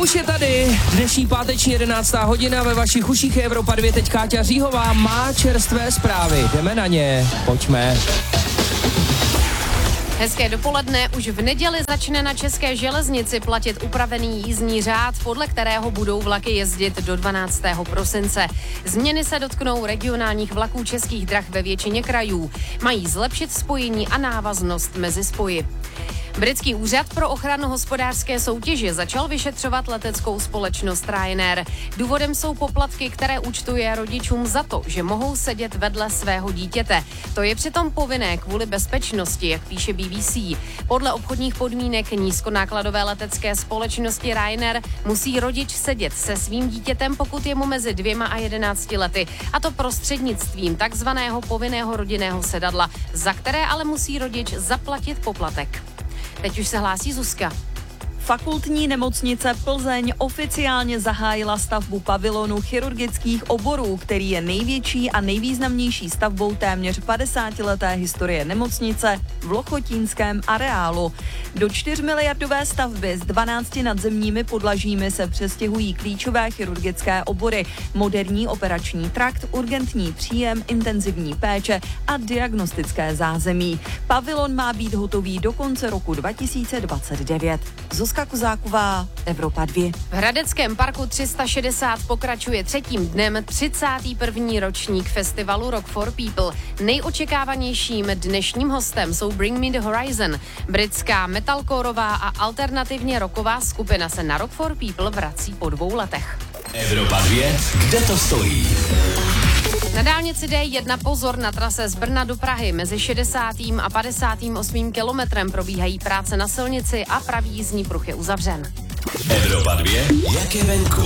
už je tady dnešní páteční 11. hodina, ve vašich uších je Evropa 2, teď Káťa Říhová má čerstvé zprávy. Jdeme na ně, pojďme. Hezké dopoledne. Už v neděli začne na České železnici platit upravený jízdní řád, podle kterého budou vlaky jezdit do 12. prosince. Změny se dotknou regionálních vlaků Českých drah ve většině krajů. Mají zlepšit spojení a návaznost mezi spoji. Britský úřad pro ochranu hospodářské soutěže začal vyšetřovat leteckou společnost Ryanair. Důvodem jsou poplatky, které účtuje rodičům za to, že mohou sedět vedle svého dítěte. To je přitom povinné kvůli bezpečnosti, jak píše BBC. Podle obchodních podmínek nízkonákladové letecké společnosti Ryanair musí rodič sedět se svým dítětem, pokud je mu mezi 2 a 11 lety. A to prostřednictvím takzvaného povinného rodinného sedadla, za které ale musí rodič zaplatit poplatek. Teď už se hlásí Zuzka. Fakultní nemocnice Plzeň oficiálně zahájila stavbu pavilonu chirurgických oborů, který je největší a nejvýznamnější stavbou téměř 50leté historie nemocnice v Lochotínském areálu. Do 4miliardové stavby s 12 nadzemními podlažími se přestěhují klíčové chirurgické obory, moderní operační trakt, urgentní příjem, intenzivní péče a diagnostické zázemí. Pavilon má být hotový do konce roku 2029. Zuzka Kozáková, Evropa 2. V Hradeckém parku 360 pokračuje 3. dnem 31. ročník festivalu Rock for People. Nejočekávanějším dnešním hostem jsou Bring Me the Horizon. Britská metalcoreová a alternativně rocková skupina se na Rock for People vrací po 2 letech. Evropa 2, kde to stojí? Na dálnici D1 pozor, na trase z Brna do Prahy mezi 60. a 58. kilometrem probíhají práce na silnici a pravý jízdní pruh je uzavřen. Evropa 2, jak je venku?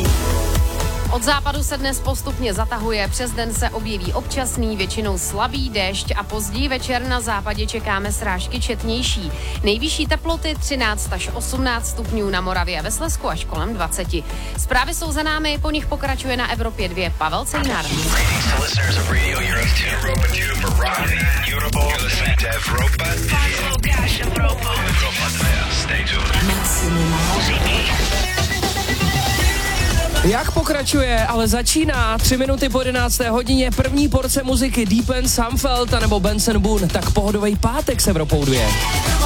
Od západu se dnes postupně zatahuje, přes den se objeví občasný, většinou slabý déšť a později večer na západě čekáme srážky četnější. Nejvyšší teploty 13 až 18 stupňů na Moravě a ve Slezsku až kolem 20. Zprávy jsou za námi, po nich pokračuje na Evropě 2 Pavel Cejnar. Jak pokračuje, ale začíná 3 minuty po 11. hodině první porce muziky Deep End Samfeld nebo Benson Boone, tak pohodový pátek s Evropou 2.